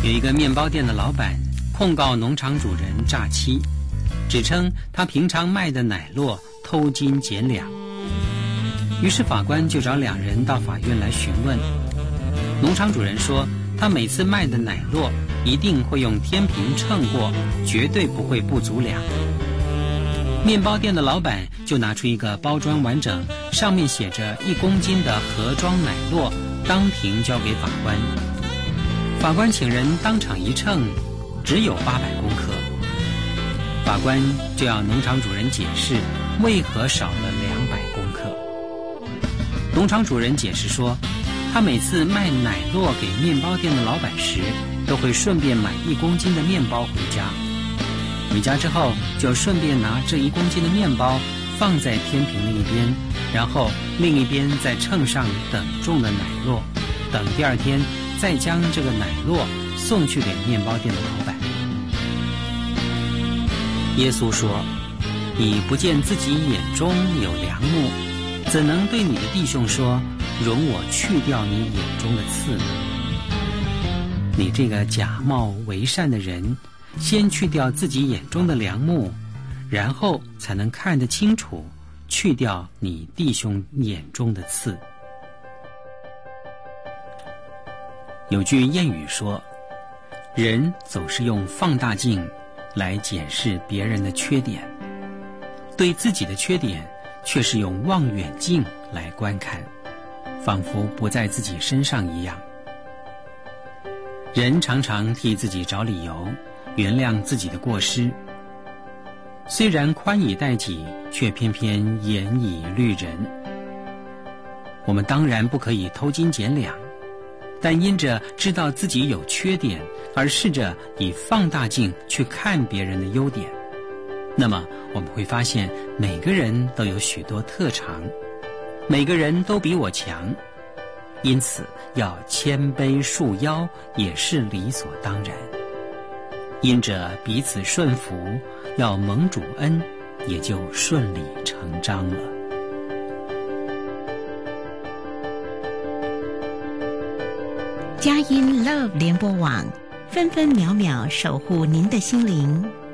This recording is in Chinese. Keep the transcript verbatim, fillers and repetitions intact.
有一个面包店的老板控告农场主人诈欺，指称他平常卖的奶酪偷斤减两。于是法官就找两人到法院来询问。农场主人说，他每次卖的奶酪一定会用天平称过，绝对不会不足两。面包店的老板就拿出一个包装完整，上面写着一公斤的盒装奶酪，当庭交给法官。法官请人当场一称，只有八百公克。法官就要农场主人解释为何少了两百公克。农场主人解释说，他每次卖奶酪给面包店的老板时，都会顺便买一公斤的面包回家。回家之后，就顺便拿这一公斤的面包放在天平另一边，然后另一边再称上等重的奶酪，等第二天再将这个奶酪送去给面包店的老板。耶稣说，你不见自己眼中有梁木，怎能对你的弟兄说，容我去掉你眼中的刺呢？你这个假冒为善的人，先去掉自己眼中的梁木，然后才能看得清楚，去掉你弟兄眼中的刺。有句谚语说，人总是用放大镜来检视别人的缺点，对自己的缺点却是用望远镜来观看，仿佛不在自己身上一样。人常常替自己找理由，原谅自己的过失，虽然宽以待己，却偏偏严以律人。我们当然不可以偷斤减两，但因着知道自己有缺点，而试着以放大镜去看别人的优点，那么我们会发现每个人都有许多特长，每个人都比我强，因此要谦卑束腰也是理所当然。因着彼此顺服，要蒙主恩，也就顺理成章了。 佳音 Love 联播网，分分秒秒守护您的心灵。